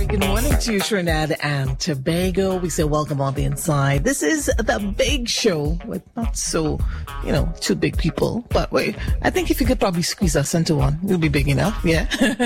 Good morning to you, Trinidad and Tobago. We say welcome on the inside. This is the big show with not so, two big people. But wait, I think if you could probably squeeze us into one, we'll be big enough, yeah?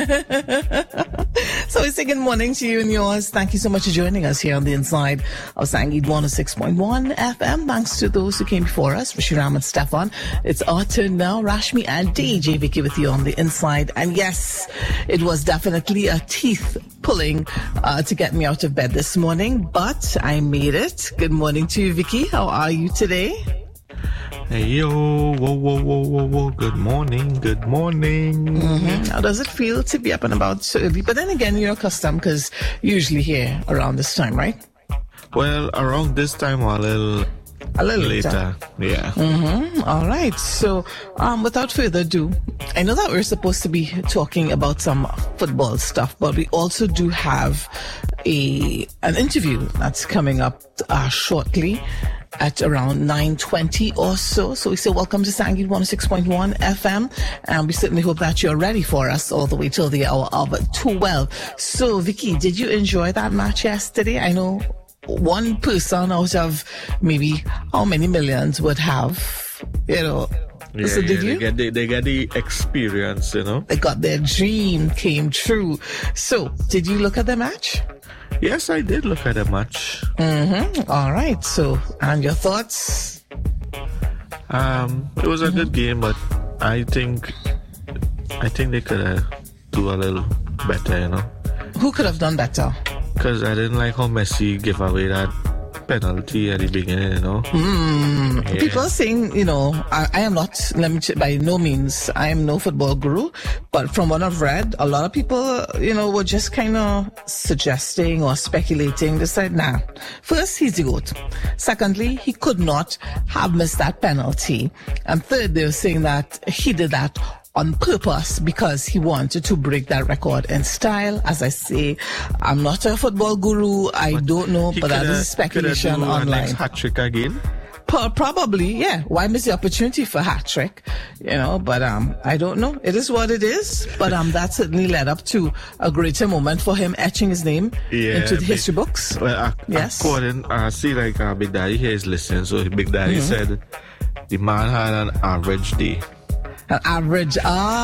So we say good morning to you and yours. Thank you so much for joining us here on the inside of Sangeet 106.1 FM. Thanks to those who came before us, Rishiram and Stefan. It's our turn now. Rashmi and DJ Vicky with you on the inside. And yes, it was definitely a teeth pulling to get me out of bed this morning, but I made it. Good morning to you, Vicky. How are you today? Hey, yo, whoa. Good morning. Mm-hmm. How does it feel to be up and about so early? But then again, you're accustomed because usually here around this time, right? Well, around this time or a little later. Yeah. Mm-hmm. All right. So, without further ado, I know that we're supposed to be talking about some football stuff, but we also do have an interview that's coming up shortly at around 9:20 or so. So we say welcome to Sangeet 106.1 FM, and we certainly hope that you're ready for us all the way till the hour of 12. So, Vicky, did you enjoy that match yesterday? I know one person out of maybe how many millions would have, Yeah, so did you? They get the experience, They got their dream came true. So, did you look at the match? Yes, I did look at the match. Mm-hmm. All right. So, and your thoughts? It was a good game, but I think they could do a little better, Who could have done better? Because I didn't like how Messi gave away that penalty at the beginning, Yeah. People are saying, I am not, by no means, I am no football guru, but from what I've read, a lot of people, were just kind of suggesting or speculating. They said, nah, first, he's the GOAT. Secondly, he could not have missed that penalty. And third, they were saying that he did that on purpose because he wanted to break that record in style. As I say, I'm not a football guru. I don't know, but that is speculation online. Hat-trick again? Probably, yeah. Why miss the opportunity for hat-trick? But I don't know. It is what it is. But that certainly led up to a greater moment for him etching his name into the history books. Well, yes. According, I see Big Daddy here is listening. So Big Daddy said the man had an average day. An average,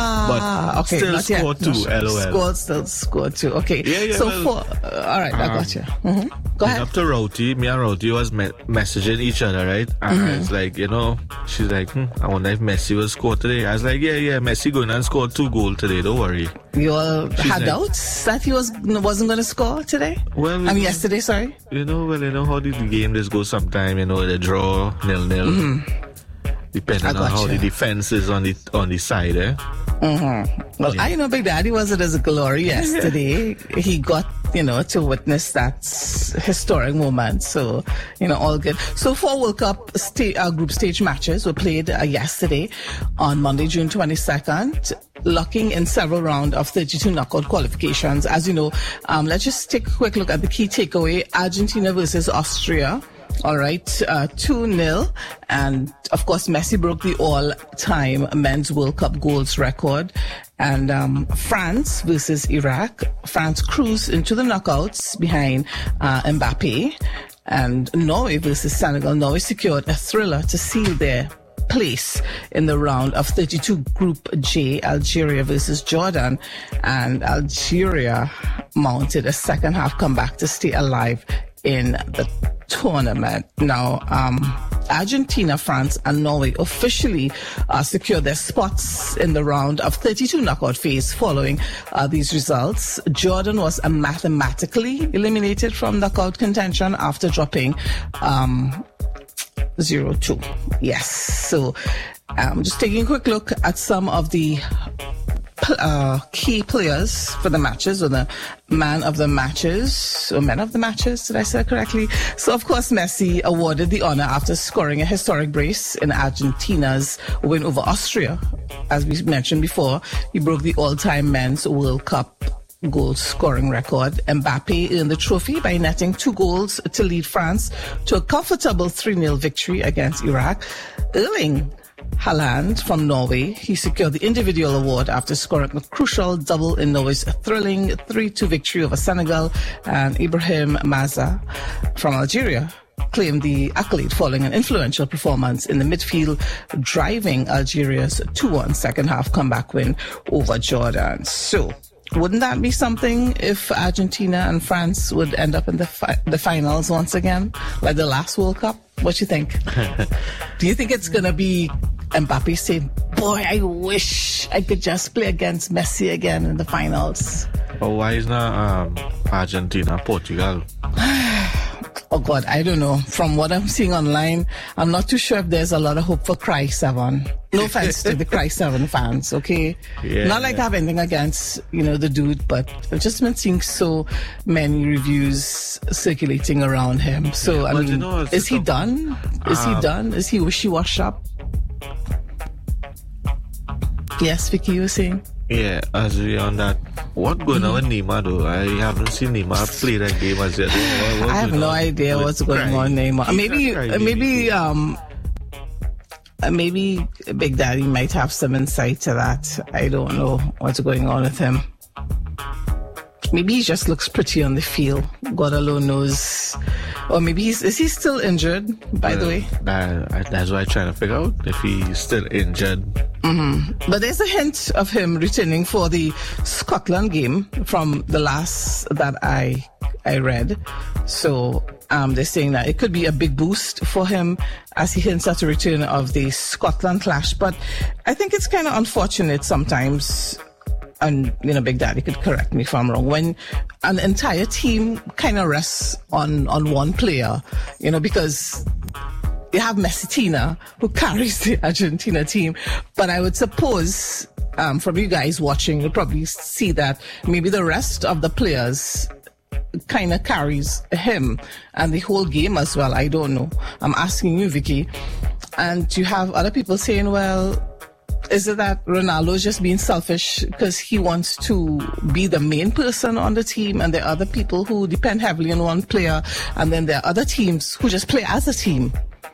but okay. Still score two, LOL. Still score two, okay. Yeah, so all right, I got you. Mm-hmm. Go ahead. Up to Roti, me and Roti was messaging each other, right? And it's like, she's like, I wonder if Messi will score today. I was like, yeah, Messi going and scored 2 goals today, don't worry. You all had doubts that he wasn't going to score today? Well, yesterday, sorry. How the game just goes sometime, the draw, 0-0. Mm-hmm. Depending on how the defense is on the side, eh? Mm-hmm. Well, I know Big Daddy wasn't as glory yesterday. He got, to witness that historic moment. So, all good. So 4 World Cup group stage matches were played yesterday on Monday, June 22nd, locking in several rounds of 32 knockout qualifications. As you know, let's just take a quick look at the key takeaway. Argentina versus Austria. All right, 2-0. And, of course, Messi broke the all-time men's World Cup goals record. And France versus Iraq. France cruised into the knockouts behind Mbappe. And Norway versus Senegal. Norway secured a thriller to seal their place in the round of 32 Group J, Algeria versus Jordan. And Algeria mounted a second-half comeback to stay alive in the tournament. Now, Argentina, France, and Norway officially secured their spots in the round of 32 knockout phase following these results. Jordan was mathematically eliminated from knockout contention after dropping 0-2. Yes. So, just taking a quick look at some of the key players for the matches, or the man of the matches, or men of the matches, did I say that correctly? So, of course, Messi awarded the honor after scoring a historic brace in Argentina's win over Austria. As we mentioned before, he broke the all-time men's World Cup goal scoring record. Mbappe earned the trophy by netting 2 goals to lead France to a comfortable 3-0 victory against Iraq. Erling Haaland from Norway. He secured the individual award after scoring a crucial double in Norway's thrilling 3-2 victory over Senegal, and Ibrahim Maza from Algeria claimed the accolade following an influential performance in the midfield, driving Algeria's 2-1 second half comeback win over Jordan. So, wouldn't that be something if Argentina and France would end up in the finals once again, like the last World Cup? What do you think? Do you think it's going to be Mbappe saying, boy, I wish I could just play against Messi again in the finals? But why is not Argentina, Portugal? Oh God, I don't know. From what I'm seeing online, I'm not too sure if there's a lot of hope for Cry7. No offense to the Cry7 fans, okay? Yeah, not like I have anything against, the dude, but I've just been seeing so many reviews circulating around him. So, I mean, is he done? Is he done? Is he wishy-washed up? Yes, Vicky, you were saying? Yeah, as we on that, what going on with Neymar though? I haven't seen Neymar play that game as yet. I have no idea what's going on, Neymar. Maybe Big Daddy might have some insight to that. I don't know what's going on with him. Maybe he just looks pretty on the field. God alone knows. Or maybe is he still injured, by the way? That's why I'm trying to figure out if he's still injured. Mm-hmm. But there's a hint of him returning for the Scotland game from the last that I read. So they're saying that it could be a big boost for him as he hints at a return of the Scotland clash. But I think it's kind of unfortunate sometimes, and Big Daddy could correct me if I'm wrong, when an entire team kind of rests on one player, because you have Messitina, who carries the Argentina team. But I would suppose, from you guys watching, you'll probably see that maybe the rest of the players kind of carries him and the whole game as well. I don't know. I'm asking you, Vicky. And you have other people saying, well, is it that Ronaldo's just being selfish because he wants to be the main person on the team, and there are other people who depend heavily on one player, and then there are other teams who just play as a team?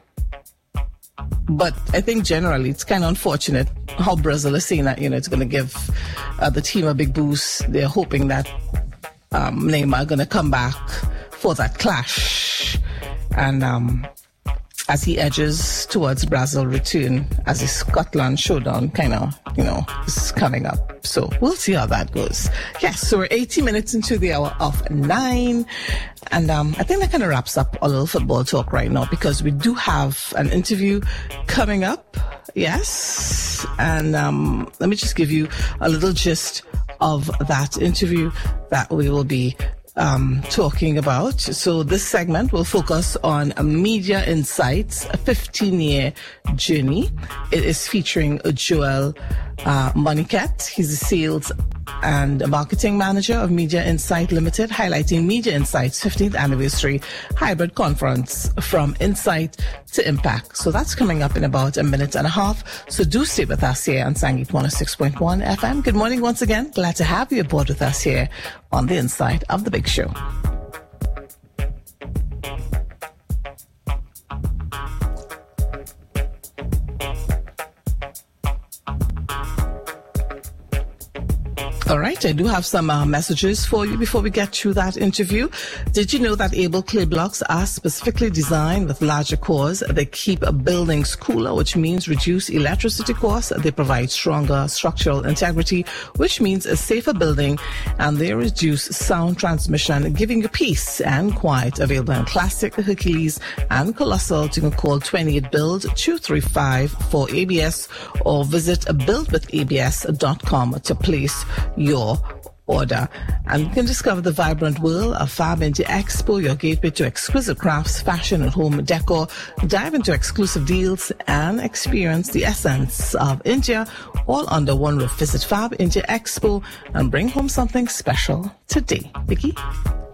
But I think generally it's kind of unfortunate how Brazil is saying that, it's going to give the team a big boost. They're hoping that Neymar going to come back for that clash. And as he edges towards Brazil return, as the Scotland showdown kind of, is coming up. So we'll see how that goes. Yes, so we're 80 minutes into the hour of 9. And I think that kind of wraps up a little football talk right now, because we do have an interview coming up. Yes. And let me just give you a little gist of that interview that we will be talking about. So this segment will focus on Media Insights, a 15-year journey. It is featuring Joel Moniquette. He's a sales and marketing manager of Media Insight Limited, highlighting Media Insight's 15th anniversary hybrid conference from insight to impact. So that's coming up in about a minute and a half. So do stay with us here on Sangit 106.1 FM. Good morning once again. Glad to have you aboard with us here on the Inside of the Big Show. All right, I do have some messages for you before we get to that interview. Did you know that Able clay blocks are specifically designed with larger cores? They keep buildings cooler, which means reduce electricity costs. They provide stronger structural integrity, which means a safer building, and they reduce sound transmission, giving you peace and quiet. Available in Classic, Hercules, and Colossal. You can call 28BUILD-235 for ABS, or visit buildwithabs.com to place your order. And you can discover the vibrant world of Fab India Expo, your gateway to exquisite crafts, fashion, and home decor. Dive into exclusive deals and experience the essence of India all under one roof. Visit Fab India Expo and bring home something special today. Vicky?